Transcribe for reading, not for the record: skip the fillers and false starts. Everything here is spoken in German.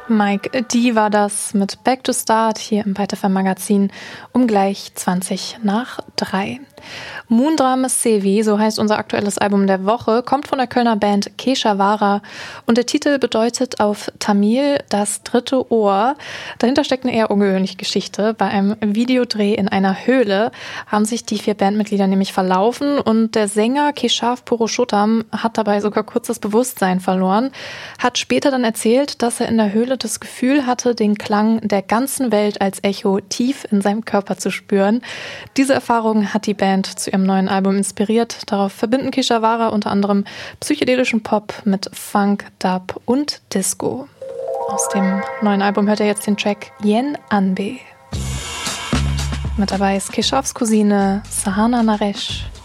Mike D war das mit Back to Start hier im Weiterfern Magazin um gleich 2:20 Moondrum CW, so heißt unser aktuelles Album der Woche, kommt von der Kölner Band Keshavara und der Titel bedeutet auf Tamil das dritte Ohr. Dahinter steckt eine eher ungewöhnliche Geschichte. Bei einem Videodreh in einer Höhle haben sich die 4 Bandmitglieder nämlich verlaufen und der Sänger Keshav Purushottam hat dabei sogar kurz das Bewusstsein verloren, hat später dann erzählt, dass er in der Höhle das Gefühl hatte, den Klang der ganzen Welt als Echo tief in seinem Körper zu spüren. Diese Erfahrung hat die Band zu ihrem neuen Album inspiriert. Darauf verbinden Keshavara unter anderem psychedelischen Pop mit Funk, Dub und Disco. Aus dem neuen Album hört er jetzt den Track Yen Anbe. Mit dabei ist Keshavs Cousine Sahana Naresh.